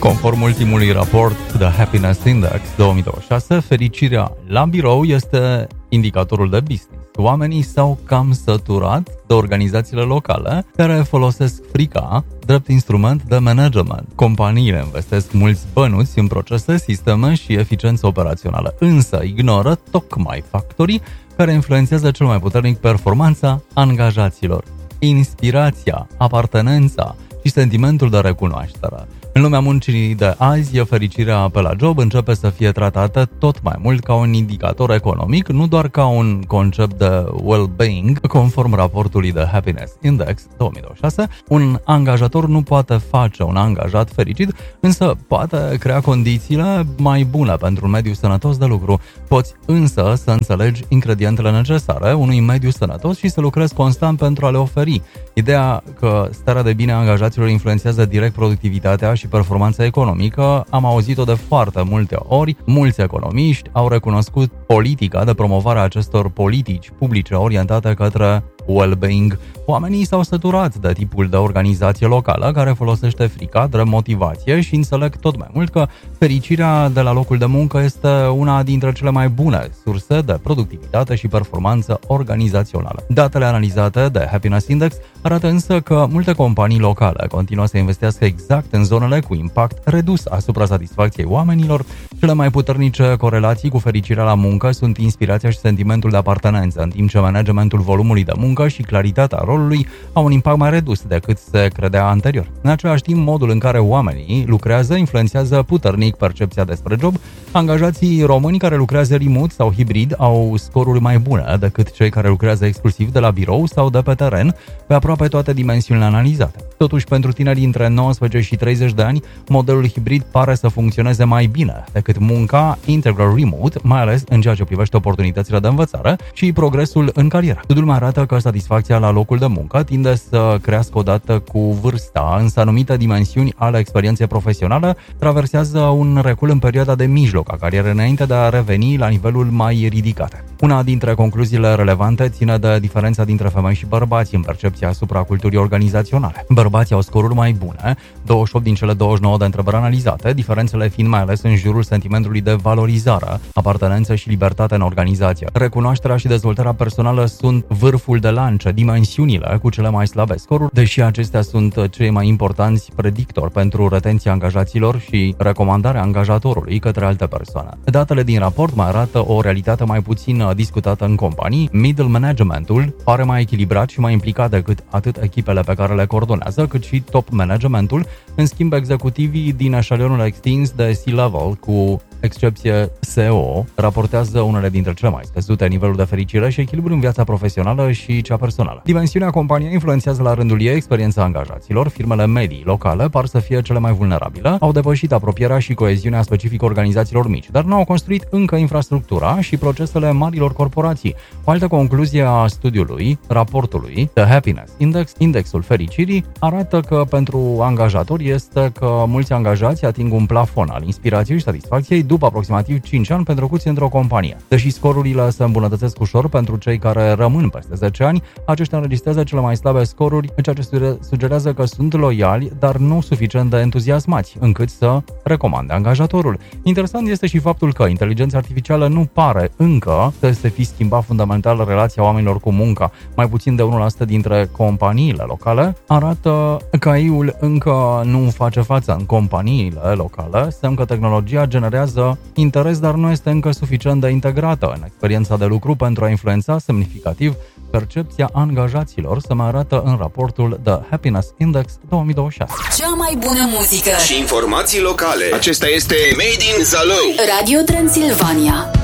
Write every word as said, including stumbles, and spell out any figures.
Conform ultimului raport The Happiness Index două mii douăzeci și șase, fericirea la birou este indicatorul de business. Oamenii s-au cam săturat de organizațiile locale care folosesc frica drept instrument de management. Companiile investesc mulți bănuți în procese, sisteme și eficiență operațională, însă ignoră tocmai factorii care influențează cel mai puternic performanța angajaților: inspirația, apartenența și sentimentul de recunoaștere. În lumea muncii de azi, fericirea pe la job începe să fie tratată tot mai mult ca un indicator economic, nu doar ca un concept de well-being. Conform raportului de Happiness Index două mii douăzeci și șase, un angajator nu poate face un angajat fericit, însă poate crea condițiile mai bune pentru un mediu sănătos de lucru. Poți însă să înțelegi ingredientele necesare unui mediu sănătos și să lucrezi constant pentru a le oferi. Ideea că starea de bine a angajaților influențează direct productivitatea și performanța economică am auzit-o de foarte multe ori. Mulți economiști au recunoscut politica de promovare a acestor politici publice orientate către well-being. Oamenii s-au săturat de tipul de organizație locală care folosește frica drept motivație și înțeleg tot mai mult că fericirea de la locul de muncă este una dintre cele mai bune surse de productivitate și performanță organizațională. Datele analizate de Happiness Index arată însă că multe companii locale continuă să investească exact în zonele cu impact redus asupra satisfacției oamenilor. Cele mai puternice corelații cu fericirea la muncă sunt inspirația și sentimentul de apartenență, în timp ce managementul volumului de muncă și claritatea rolului au un impact mai redus decât se credea anterior. În același timp, modul în care oamenii lucrează influențează puternic percepția despre job. Angajații români care lucrează remote sau hibrid au scoruri mai bune decât cei care lucrează exclusiv de la birou sau de pe teren, pe aproape toate dimensiunile analizate. Totuși, pentru tinerii între nouăsprezece și treizeci de ani, modelul hibrid pare să funcționeze mai bine decât munca integral remote, mai ales în ceea ce privește oportunitățile de învățare și progresul în carieră. Studiul mai arată că satisfacția la locul de muncă tinde să crească odată cu vârsta, însă anumite dimensiuni ale experienței profesionale traversează un recul în perioada de mijloc a carierei înainte de a reveni la nivelul mai ridicat. Una dintre concluziile relevante ține de diferența dintre femei și bărbați în percepția asupra culturii organizaționale. Bărbații au scoruri mai bune, douăzeci și opt din cele douăzeci și nouă de întrebări analizate, diferențele fiind mai ales în jurul sentimentului de valorizare, apartenență și libertate în organizație. Recunoașterea și dezvoltarea personală sunt vârful de lance, dimensiunile cu cele mai slabe scoruri, deși acestea sunt cei mai importanți predictori pentru retenția angajaților și recomandarea angajatorului către alte persoane. Datele din raport mai arată o realitate mai puțin discutată în companii. Middle managementul pare mai echilibrat și mai implicat decât atât echipele pe care le coordonează, cât și top managementul. În schimb, executivii din eșalionul extins de C-level, cu excepție C E O, raportează unele dintre cele mai scăzute niveluri de fericire și echilibru în viața profesională și cea personală. Dimensiunea companiei influențează la rândul ei experiența angajaților. Firmele medii locale par să fie cele mai vulnerabile, au depășit apropierea și coeziunea specifică organizațiilor mici, dar nu au construit încă infrastructura și procesele marilor corporații. O altă concluzie a studiului, raportului The Happiness Index, indexul fericirii, arată că pentru angajatori este că mulți angajați ating un plafon al inspirației și satisfacției după aproximativ cinci ani petrecuți într-o companie. Deși scorurile se îmbunătățesc ușor pentru cei care rămân peste zece ani, aceștia înregistrează cele mai slabe scoruri, ceea ce sugerează că sunt loiali, dar nu suficient de entuziasmați, încât să recomande angajatorul. Interesant este și faptul că inteligența artificială nu pare încă să se fi schimbat fundamental relația oamenilor cu munca. Mai puțin de unu la sută dintre companiile locale arată că A I-ul încă nu face față în companiile locale, semn că tehnologia generează interes, dar nu este încă suficient de integrată în experiența de lucru pentru a influența semnificativ percepția angajaților, se mai arată în raportul The Happiness Index două mii douăzeci și șase. Cea mai bună muzică și informații locale. Acesta este Made in Zalău. Radio Transilvania.